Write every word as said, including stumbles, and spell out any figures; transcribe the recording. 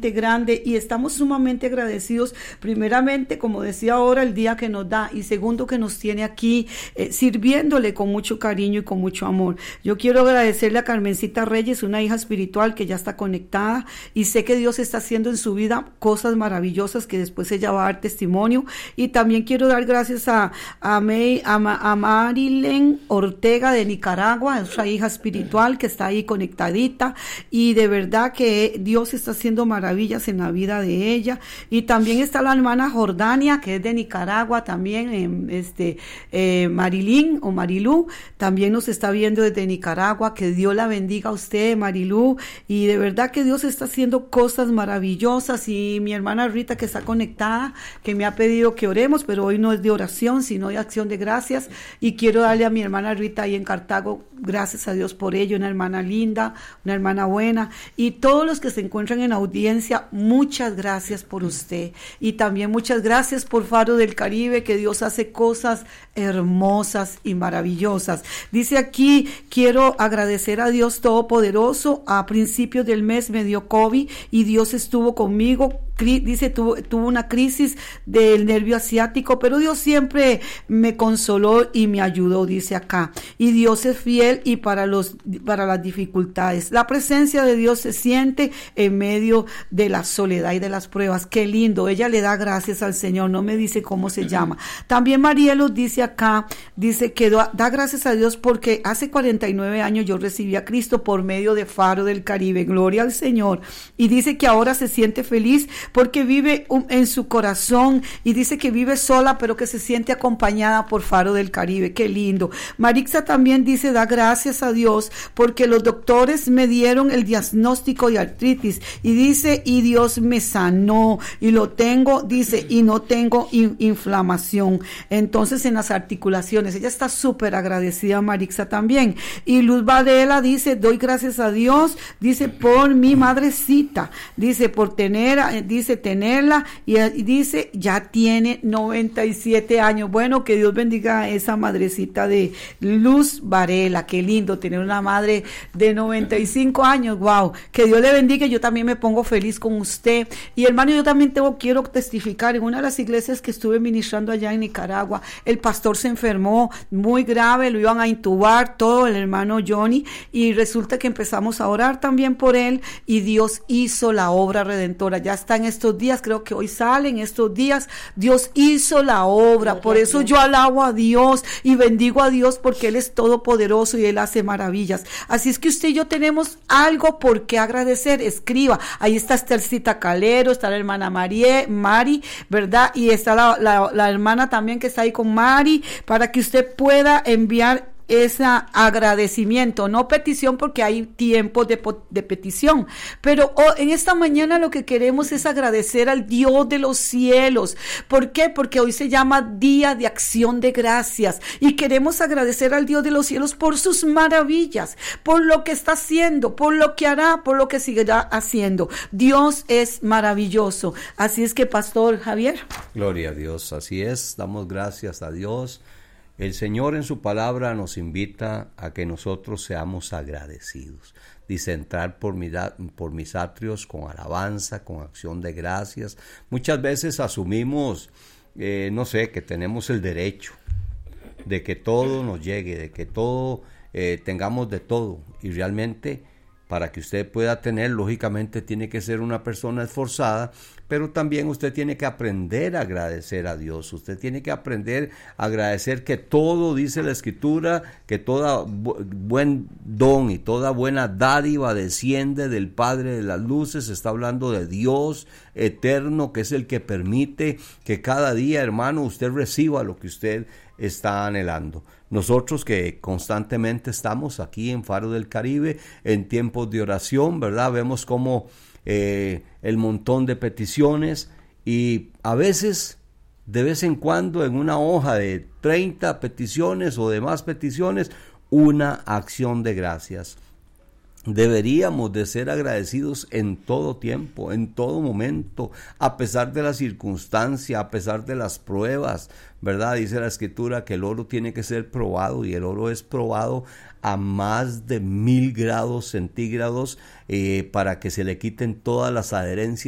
sumamente grande y estamos sumamente agradecidos, primeramente, como decía ahora, el día que nos da, y segundo, que nos tiene aquí eh, sirviéndole con mucho cariño y con mucho amor. Yo quiero agradecerle a Carmencita Reyes, una hija espiritual que ya está conectada, y sé que Dios está haciendo en su vida cosas maravillosas que después ella va a dar testimonio. Y también quiero dar gracias a, a, May, a, a Marilyn Ortega de Nicaragua, otra hija espiritual que está ahí conectadita, y de verdad que Dios está haciendo maravillas en la vida de ella. Y también está la hermana Jordania, que es de Nicaragua también, eh, este, eh, Marilyn o Marilú, también nos está viendo desde Nicaragua. Que Dios la bendiga a usted, Marilú, y de verdad que Dios está haciendo cosas maravillosas. Y mi hermana Rita, que está conectada, que me ha pedido que oremos, pero hoy no es de oración, sino de acción de gracias, y quiero darle a mi hermana Rita ahí en Cartago, gracias a Dios por ello, una hermana linda, una hermana buena, y todos los que se encuentran en audiencia, muchas gracias por usted, y también muchas gracias por Faro del Caribe, que Dios hace cosas hermosas y maravillosas. Dice aquí, quiero agradecer a Dios Todopoderoso, a principios del mes me dio COVID y Dios estuvo conmigo. Dice, tuvo, tuvo una crisis del nervio asiático, pero Dios siempre me consoló y me ayudó, dice acá. Y Dios es fiel y para los, para las dificultades. La presencia de Dios se siente en medio de la soledad y de las pruebas. Qué lindo. Ella le da gracias al Señor. No me dice cómo se llama. También Marielo dice acá, dice que da, da gracias a Dios porque hace cuarenta y nueve años yo recibí a Cristo por medio de Faro del Caribe. Gloria al Señor. Y dice que ahora se siente feliz porque vive en su corazón, y dice que vive sola, pero que se siente acompañada por Faro del Caribe. Qué lindo. Marixa también dice, da gracias a Dios porque los doctores me dieron el diagnóstico de artritis, y dice, y Dios me sanó, y lo tengo, dice, y no tengo in- inflamación, entonces en las articulaciones. Ella está súper agradecida, Marixa también. Y Luz Varela dice, doy gracias a Dios, dice, por mi madrecita, dice, por tener, dice, tenerla, y, y dice, ya tiene noventa y siete años. Bueno, que Dios bendiga a esa madrecita de Luz Varela. Qué lindo tener una madre de noventa y cinco años. Wow, que Dios le bendiga. Yo también me pongo feliz con usted. Y hermano, yo también tengo, quiero testificar, en una de las iglesias que estuve ministrando allá en Nicaragua, el pastor se enfermó muy grave, lo iban a intubar todo, el hermano Johnny, y resulta que empezamos a orar también por él, y Dios hizo la obra redentora. Ya está en estos días, creo que hoy salen estos días, Dios hizo la obra. Por eso yo alabo a Dios y bendigo a Dios, porque Él es todopoderoso y Él hace maravillas. Así es que usted y yo tenemos algo por qué agradecer. Escriba, ahí está Estelcita Calero, está la hermana Marie, Mari, ¿verdad? Y está la, la, la hermana también que está ahí con Mari, para que usted pueda enviar ese agradecimiento, no petición, porque hay tiempos de, de petición, pero oh, en esta mañana lo que queremos es agradecer al Dios de los cielos. ¿Por qué? Porque hoy se llama Día de Acción de Gracias, y queremos agradecer al Dios de los cielos por sus maravillas, por lo que está haciendo, por lo que hará, por lo que seguirá haciendo. Dios es maravilloso. Así es que, Pastor Javier. Gloria a Dios, así es, damos gracias a Dios. El Señor en su palabra nos invita a que nosotros seamos agradecidos. Dice, entrar por, mi, por mis atrios con alabanza, con acción de gracias. Muchas veces asumimos, eh, no sé, que tenemos el derecho de que todo nos llegue, de que todo eh, tengamos de todo. Y realmente, para que usted pueda tener, lógicamente tiene que ser una persona esforzada, pero también usted tiene que aprender a agradecer a Dios. Usted tiene que aprender a agradecer que todo, dice la Escritura, que todo bu- buen don y toda buena dádiva desciende del Padre de las luces. Está hablando de Dios eterno, que es el que permite que cada día, hermano, usted reciba lo que usted está anhelando. Nosotros que constantemente estamos aquí en Faro del Caribe, en tiempos de oración, ¿verdad? Vemos cómo eh, el montón de peticiones, y a veces, de vez en cuando, en una hoja de treinta peticiones o de más peticiones, una acción de gracias. Deberíamos de ser agradecidos en todo tiempo, en todo momento, a pesar de la circunstancia, a pesar de las pruebas, ¿verdad? Dice la Escritura que el oro tiene que ser probado, y el oro es probado a más de mil grados centígrados eh, para que se le quiten todas las adherencias